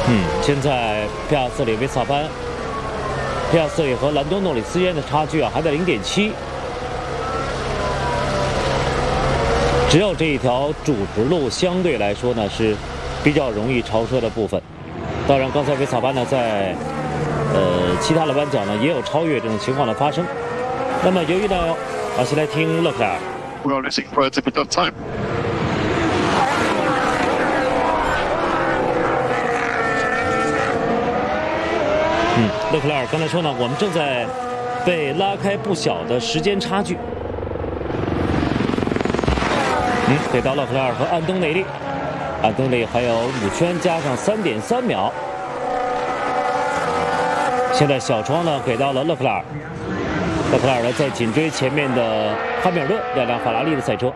现在皮亚斯里、维萨潘、皮亚斯里和兰多诺里斯间的差距还在0.7。只有这一条主直路相对来说呢是比较容易超车的部分。当然，刚才维萨潘呢在其他的弯角呢也有超越这种情况的发生。那么由于呢，先来听勒克莱尔。 We are racing for a bit of time. 勒克莱尔刚才说呢，我们正在被拉开不小的时间差距。给到勒克莱尔和安东内利，安东内利还有5圈加上3.3秒。现在小窗呢给到了勒克莱尔，勒克莱尔呢在紧追前面的汉密尔顿2辆法拉利的赛车。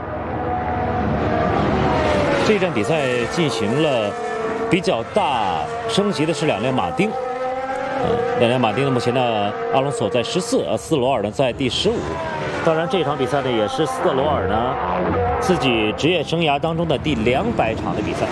这站比赛进行了比较大升级的是2辆马丁。2辆马丁呢，目前呢，阿隆索在14，斯特罗尔呢在第15。当然，这场比赛呢也是斯特罗尔呢自己职业生涯当中的第200场的比赛。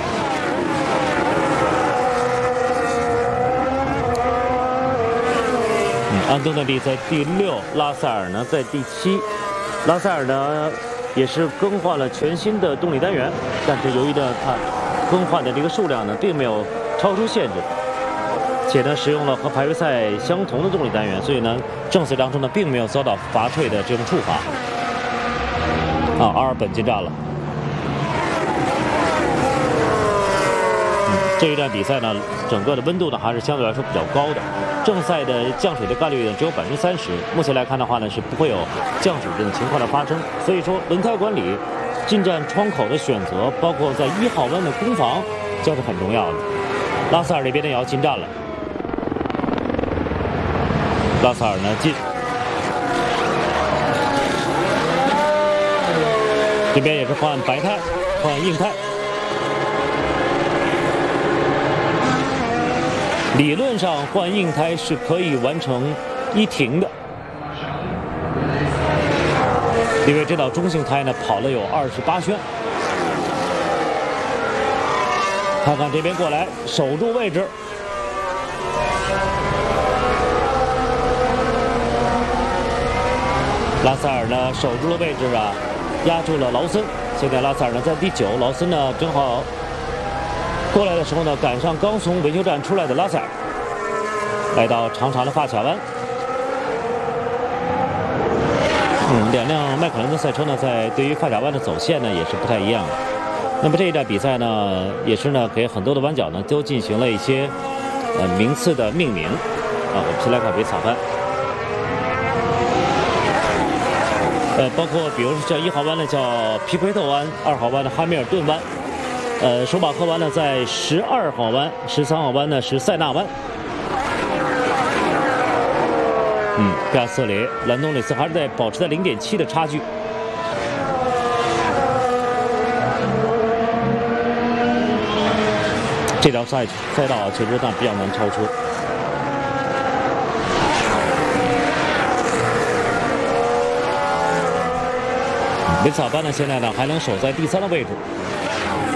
安东内利在第6，拉塞尔呢在第7。拉塞尔呢也是更换了全新的动力单元，但是由于呢他更换的这个数量呢并没有超出限制。且呢，使用了和排位赛相同的动力单元，所以呢，正赛当中呢，并没有遭到罚退的这种处罚。阿尔本进站了。这一站比赛呢，整个的温度呢还是相对来说比较高的。正赛的降水的概率呢只有30%，目前来看的话呢，是不会有降水这种情况的发生。所以说，轮胎管理、进站窗口的选择，包括在1号弯的攻防，将是很重要的。拉塞尔这边呢也要进站了。拉塞尔呢进，这边也是换白胎，换硬胎。理论上换硬胎是可以完成1停的，因为这道中性胎呢跑了有28圈。看看这边过来，守住位置。拉塞尔呢守住了位置啊，压住了劳森。现在拉塞尔呢在第9，劳森呢正好过来的时候呢赶上刚从维修站出来的拉塞尔，来到长长的发卡弯。2辆迈凯伦的赛车呢在对于发卡弯的走线呢也是不太一样的。那么这一站比赛呢也是呢给很多的弯角呢都进行了一些名次的命名我们先来看维萨潘。包括比如像1号弯呢叫皮奎特弯，2号弯的哈密尔顿弯，舒马赫弯呢在12号弯，13号弯呢是塞纳弯。皮亚斯里、兰东内斯还是在保持在0.7的差距。这条赛道确实比较难超车。维萨潘呢，现在呢还能守在第3的位置。